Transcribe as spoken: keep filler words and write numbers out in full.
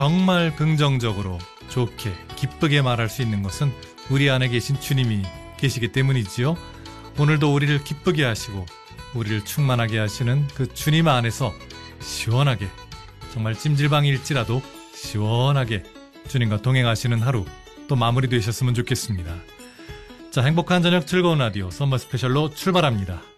정말 긍정적으로 좋게 기쁘게 말할 수 있는 것은 우리 안에 계신 주님이 계시기 때문이지요. 오늘도 우리를 기쁘게 하시고 우리를 충만하게 하시는 그 주님 안에서 시원하게, 정말 찜질방일지라도 시원하게 주님과 동행하시는 하루 또 마무리되셨으면 좋겠습니다. 자, 행복한 저녁 즐거운 라디오 썸머 스페셜로 출발합니다.